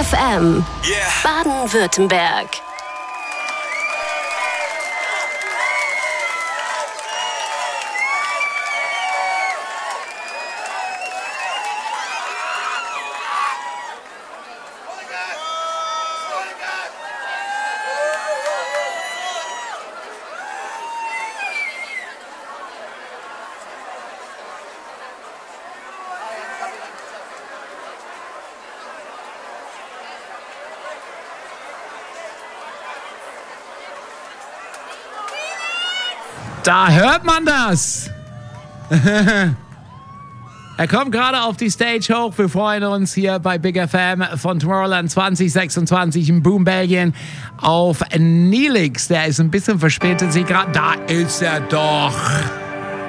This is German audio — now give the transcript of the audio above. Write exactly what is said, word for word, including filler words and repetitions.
F M Yeah. Baden-Württemberg. Da hört man das. Er kommt gerade auf die Stage hoch. Wir freuen uns hier bei Big F M von Tomorrowland zwanzig sechsundzwanzig in Boom, Belgien auf Neelix. Der ist ein bisschen verspätet. Sie gerade. Da ist er doch.